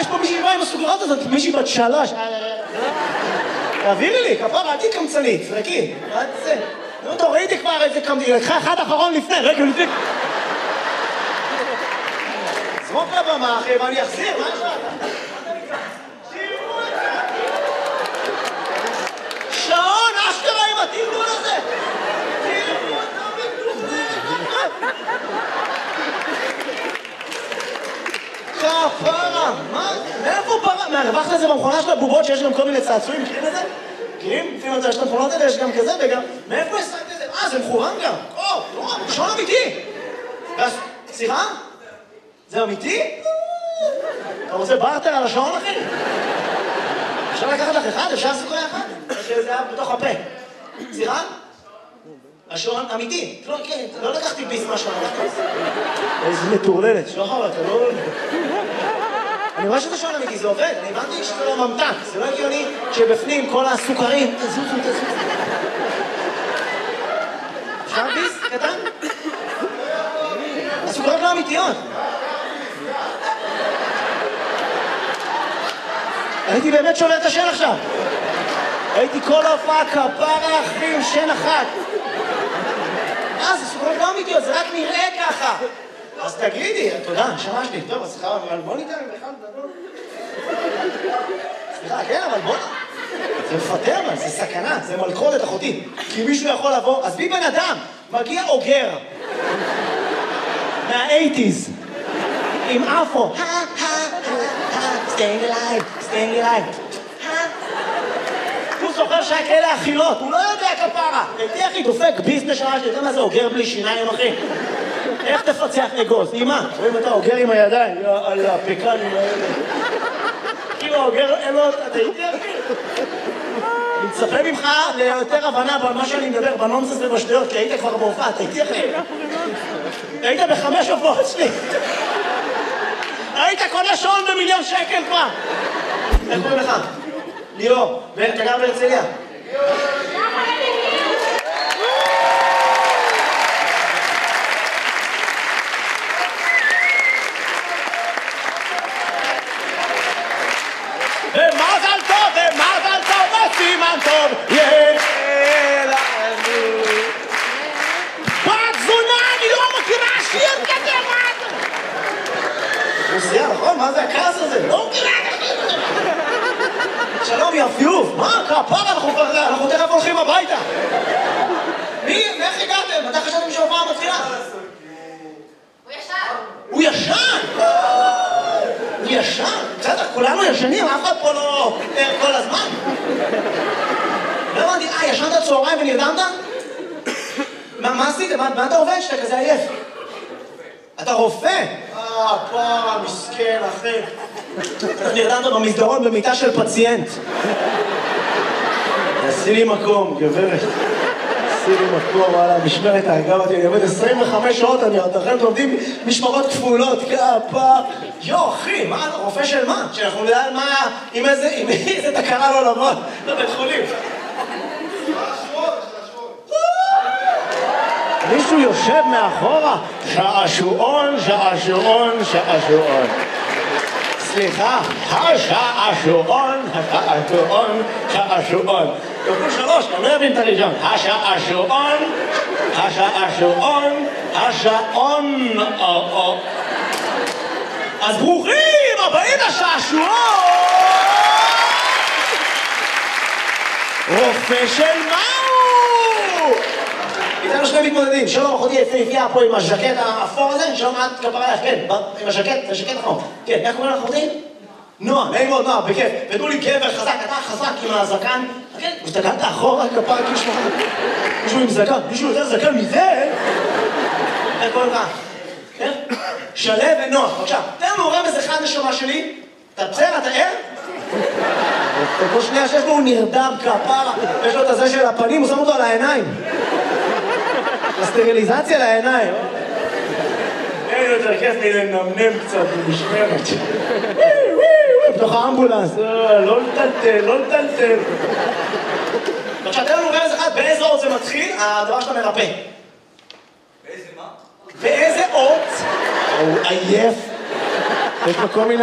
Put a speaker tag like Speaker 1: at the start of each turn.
Speaker 1: יש פה מישהי באה עם הסוגרות הזאת, מישהי בת 3. תעבירי לי, כפרה, אל תהי קמצנית, זרקי. נו, תורידי כבר איזה קמצנית, לקחה אחד אחרון לפני, רגע, לפני. זרוק לבמה, אחי, ואני אחזיר, מה יש לך? שעון, אשכרה עם התרגול הזה! תראו אותה מתוחמת! כפרה, מה? מאיפה פרה? מהרווח לזה במכונה של הבובות שיש גם כל מיני צעצועים, מכירים את זה? מכירים? לפעמים יש את המכונות האלה, יש גם כזה וגם... מאיפה השגת את זה? זה מכוון גם! שעון אמיתי! סליחה? זה אמיתי? אתה רוצה בארטר על השעון, אחי? אפשר לקחת לך אחד? אפשר סוכרי אחד? שזה היה בתוך הפה. סליחה? השעון אמיתי. לא לקחתי ביס מהשעון. איזה מטורללת. שחר, אתה לא... אני רואה שזה שעון אמיתי, זה עובד. אני הבנתי שזה לא ממתק. זה לא הגיוני שבפנים כל הסוכרים... תזוזו. אפשר ביס? קטן? הסוכרות לא אמיתיות. הייתי באמת שובר את השן עכשיו. הייתי כל ההופעה כפרה אחים, שן אחת. זה סוכרות לא אמיתיות, זה רק נראה ככה. אז תגידי, תודה, נשמה שלי. טוב, אז סליחה, אבל בוא ניתן בכלל לדבר. סליחה, כן, אבל בוא... זה מפטר, אבל זה סכנה, זה מלכודת אחותי. כי מישהו יכול לבוא, אז בי בן אדם, מגיע אוגר. מה-80s. עם אפו. staying alive. הוא זוכר שהיה כאלה אכילות, הוא לא יודע כפרה. הייתי אחי דופק ביזנס שעה שאתה יודע מה זה אוגר בלי שיניים, אחי? איך תפצח אגוז? אמא, רואים אתה אוגר עם הידיים, על הפקנים האלה. כאילו אוגר אלות, אתה הייתי אחי? אני מצפה ממך ליותר הבנה במה שאני מדבר, בנונסנס ובשטויות, כי היית כבר בהופעה, אתה הייתי אחי? היית ב5 הופעות שלי. היית קונה שעון ב1,000,000 שקל כבר. איך קוראים לך? ליאור. ואתה גר בהרצליה? ומזל טוב, וסימן טוב, יהיה לנו. בת זונה, אני לא מכירה שיר כזה, מה אתה? רוסיה, נכון? מה זה הכעס הזה? לא מכירה כזה. שלום, יפיוף. מה? כפרה, אנחנו תכף הולכים הביתה. איך הגעתם? מתי חשבתם שההופעה מתחילה? הוא ישן! הוא ישן? בסדר, כולנו ישנים, אף אחד פה לא ער כל הזמן. לא הבנתי, ישנת צהריים ונרדמת? מה עשית? מה אתה עובד שאתה כזה עייף? אתה רופא? פרה, מסכן, אחי. נרדמת במסדרון במיטה של פציינט. עשי לי מקום, גברת. עשי לי מקום, וואלה, משמרת האגב אותי, אני עובד 25 שעות, אתם לומדים משמרות כפולות, כפה. אחי, מה, רופא של מה? שאנחנו נדע מה, עם איזה תקרה לא לבוא לבית חולים. מישהו יושב מאחורה, שעשועון. סליחה, השעשועון. תוכלו 3, אני לא יבין את הראשון. השעון. אז ברוכים הבאים לשעשועון! רופא של מהו? איתנו שני מתמודדים, שלום אחותי יפהפייה פה עם הז'קט האפור הזה, שלום את כפרה לך, כן, עם הז'קט, זה ז'קט נכון. כן, איך קוראים לך אחותי? נועה, נעים מאוד נועה, בכיף. ותנו לי גבר חזק, אתה חזק עם הזקן. כן, וסתגלת אחורה כפרה כאילו מישהו עם זקן, מישהו יותר זקן מזה? איך קוראים לך? כן? שלו ונועה, בבקשה. תן לנו רמז אחד נשמה שלי. אתה בסדר, אתה ער? כל שנייה שיש בו הוא נרדם כפרה, יש לו את הזה של הפנים, הוא שם אותו על העיניים. הסטריליזציה לעיניים. אין יותר כיף לי לנמנם קצת במשמרת. בתוך האמבולנס. לא לטלטל. עכשיו, תן לנו רמז אחד, באיזה אות זה מתחיל, הדבר שאתה מרפא.
Speaker 2: באיזה מה?
Speaker 1: באיזה אות? הוא עייף. יש לו כל מיני...